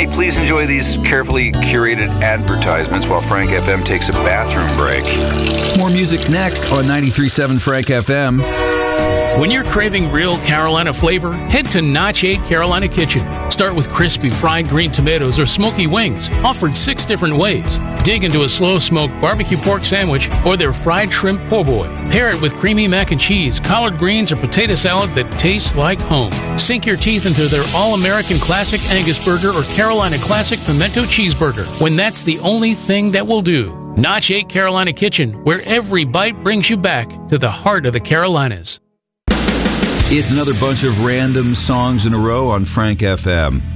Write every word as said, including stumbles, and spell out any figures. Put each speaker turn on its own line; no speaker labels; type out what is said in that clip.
Hey, please enjoy these carefully curated advertisements while Frank F M takes a bathroom break.
More music next on ninety-three point seven Frank F M.
When you're craving real Carolina flavor, head to Notch eight Carolina Kitchen. Start with crispy fried green tomatoes or smoky wings, offered six different ways. Dig into a slow-smoked barbecue pork sandwich or their fried shrimp po' boy. Pair it with creamy mac and cheese, collard greens, or potato salad that tastes like home. Sink your teeth into their all-American classic Angus burger or Carolina classic pimento cheeseburger, when that's the only thing that will do. Notch eight Carolina Kitchen, where every bite brings you back to the heart of the Carolinas.
It's another bunch of random songs in a row on Frank F M.